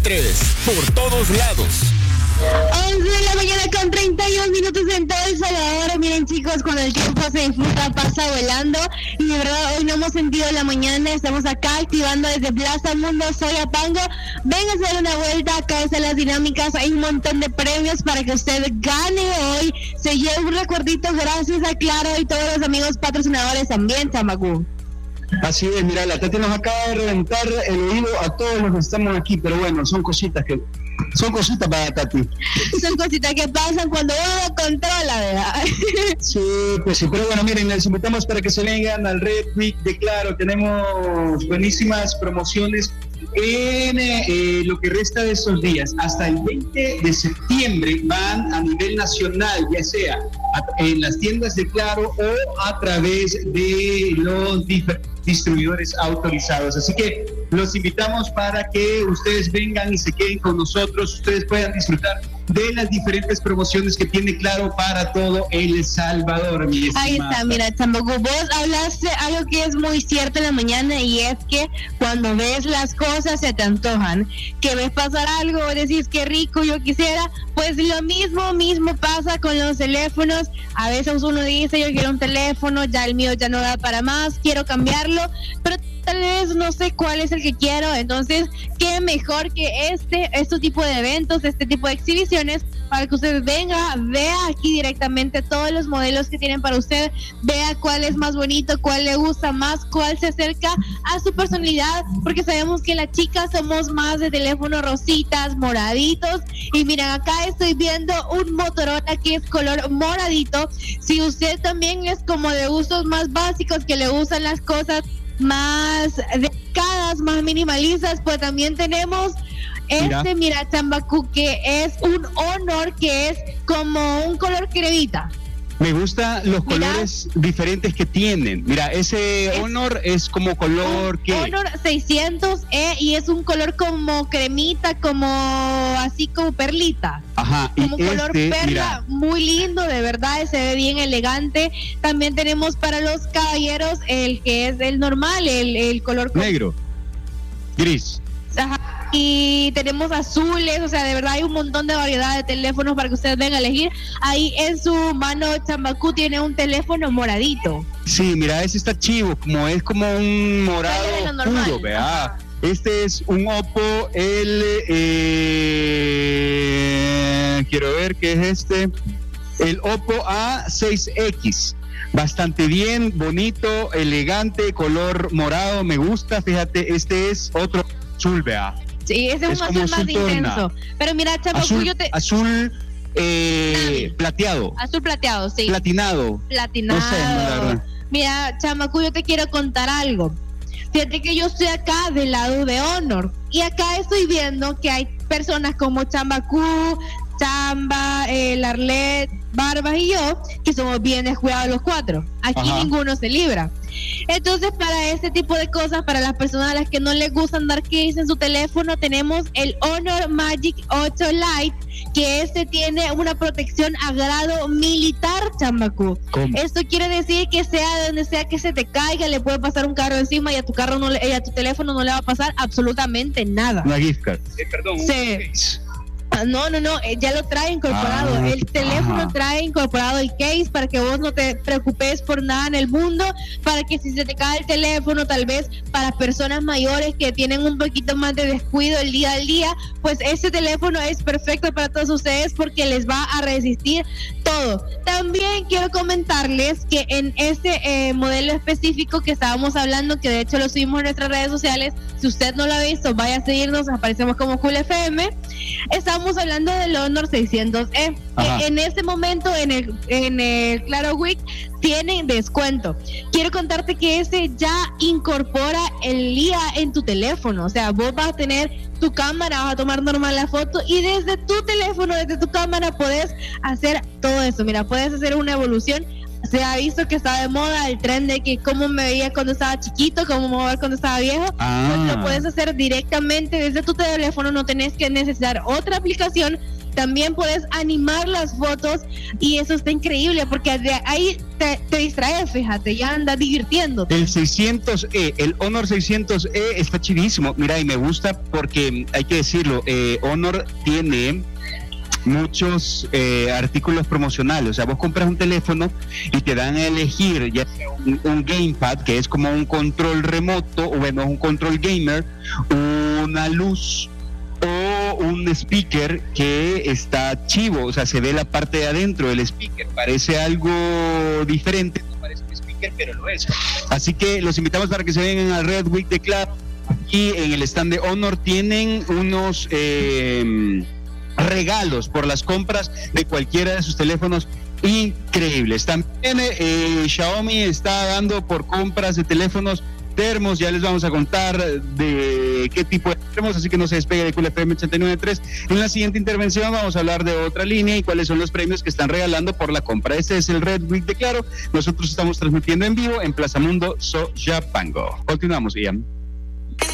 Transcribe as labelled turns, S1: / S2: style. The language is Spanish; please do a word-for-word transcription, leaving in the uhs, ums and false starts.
S1: tres, por todos lados.
S2: once de la mañana con treinta y un minutos en todo El Salvador. Miren, chicos, cuando el tiempo se disfruta pasa volando, y de verdad hoy no hemos sentido la mañana. Estamos acá activando desde Plaza Mundo Soyapango. Venga a hacer una vuelta, acá están las dinámicas, hay un montón de premios para que usted gane hoy, se lleve un recuerdito gracias a Claro y todos los amigos patrocinadores también, Chambacú.
S3: Así es, mira, la Tati nos acaba de reventar el oído a todos los que estamos aquí, pero bueno, son cositas que son cositas para Tati.
S2: Son cositas que pasan cuando uno controla, ¿verdad?
S3: Sí, pues sí, pero bueno, miren, les invitamos para que se vengan al Red Week de Claro. Tenemos buenísimas promociones en eh, lo que resta de estos días. Hasta el veinte de septiembre van a nivel nacional, ya sea a, en las tiendas de Claro o a través de los diferentes distribuidores autorizados. Así que los invitamos para que ustedes vengan y se queden con nosotros, ustedes puedan disfrutar de las diferentes promociones que tiene Claro para todo El Salvador, mi estimada.
S2: Ahí está, mira, Chambacú, vos hablaste algo que es muy cierto en la mañana, y es que cuando ves las cosas se te antojan, que ves pasar algo, decís qué rico, yo quisiera, pues lo mismo, mismo pasa con los teléfonos. A veces uno dice, yo quiero un teléfono, ya el mío ya no da para más, quiero cambiarlo, pero tal vez no sé cuál es el que quiero. Entonces, qué mejor que este, este tipo de eventos, este tipo de exhibiciones, para que usted venga, vea aquí directamente todos los modelos que tienen para usted, vea cuál es más bonito, cuál le gusta más, cuál se acerca a su personalidad, porque sabemos que las chicas somos más de teléfonos rositas, moraditos, y miren, acá estoy viendo un Motorola que es color moradito. Si usted también es como de usos más básicos, que le gustan las cosas más delicadas, más minimalistas, pues también tenemos este, mira, mira Chambacú, que es un Honor, que es como un color cremita.
S3: Me gustan los mira, colores diferentes que tienen. Mira, ese es, Honor es como color que
S2: Honor seiscientos E, y es un color como cremita, como así como perlita.
S3: Ajá,
S2: como
S3: y
S2: color
S3: este,
S2: perla, mira, muy lindo, de verdad, se ve bien elegante. También tenemos para los caballeros el que es el normal, el, el color
S3: negro, gris.
S2: Ajá. Y tenemos azules, o sea, de verdad hay un montón de variedad de teléfonos para que ustedes vengan a elegir. Ahí en su mano Chambacú tiene un teléfono moradito.
S3: Sí, mira, ese está chivo, como es como un morado puro, vea. Este es un Oppo L, eh, quiero ver qué es este, el Oppo A seis X. Bastante bien, bonito, elegante, color morado, me gusta. Fíjate, este es otro azul, vea.
S2: Sí, ese es, es un azul más intenso. Pero mira, Chambacú, yo te...
S3: Azul eh, plateado.
S2: Azul plateado, sí.
S3: Platinado.
S2: Platinado.
S3: No sé, no, la verdad.
S2: Mira, Chambacú, yo te quiero contar algo. Fíjate que yo estoy acá del lado de Honor, y acá estoy viendo que hay personas como Chambacú, Chamba, eh, Larlet, Barbas y yo, que somos bien descuidados los cuatro. Aquí Ajá. ninguno se libra. Entonces, para este tipo de cosas, para las personas a las que no les gusta andar case en su teléfono, tenemos el Honor Magic ocho Lite, que este tiene una protección a grado militar, Chambacú. ¿Cómo? Esto quiere decir que sea de donde sea que se te caiga, le puede pasar un carro encima y a tu carro no le, y a tu teléfono no le va a pasar absolutamente nada.
S3: Una gift card.
S4: Eh, perdón.
S2: Sí. No, no, no, ya lo trae incorporado. Ah, el teléfono ajá. trae incorporado el case para que vos no te preocupes por nada en el mundo, para que si se te cae el teléfono, tal vez para personas mayores que tienen un poquito más de descuido el día al día, pues ese teléfono es perfecto para todos ustedes porque les va a resistir todo. También quiero comentarles que en este eh, modelo específico que estábamos hablando, que de hecho lo subimos en nuestras redes sociales, si usted no lo ha visto, vaya a seguirnos, aparecemos como Cool F M. Estamos hablando del Honor seiscientos E, que en este momento en el, en el Claro Week tiene descuento. Quiero contarte que ese ya incorpora el I A en tu teléfono, o sea, vos vas a tener tu cámara, vas a tomar normal la foto y desde tu teléfono, desde tu cámara podés hacer todo eso. Mira, puedes hacer una evolución. Se ha visto que está de moda el tren de que cómo me veía cuando estaba chiquito, cómo me voy a ver cuando estaba viejo. Ah. Pues lo puedes hacer directamente desde tu teléfono, no tenés que necesitar otra aplicación también puedes animar las fotos y eso está increíble porque de ahí te, te distraes, fíjate, ya andas divirtiéndote.
S3: El seiscientos E, el Honor seiscientos E está chidísimo. Mira, y me gusta porque hay que decirlo, eh, Honor tiene muchos eh, artículos promocionales. O sea, vos compras un teléfono y te dan a elegir ya sea un, un gamepad, que es como un control remoto, o bueno, un control gamer, una luz o un speaker que está chivo. O sea, se ve la parte de adentro del speaker, parece algo diferente, no parece un speaker, pero lo es. Así que los invitamos para que se vengan al Red Week de Claro. Y en el stand de Honor tienen unos eh, regalos por las compras de cualquiera de sus teléfonos increíbles. También eh, Xiaomi está dando por compras de teléfonos termos, ya les vamos a contar de qué tipo de termos, así que no se despegue de Cool F M ochenta y nueve punto tres. En la siguiente intervención vamos a hablar de otra línea y cuáles son los premios que están regalando por la compra. Este es el Red Week de Claro. Nosotros estamos transmitiendo en vivo en Plaza Mundo Soyapango. Continuamos, Ian.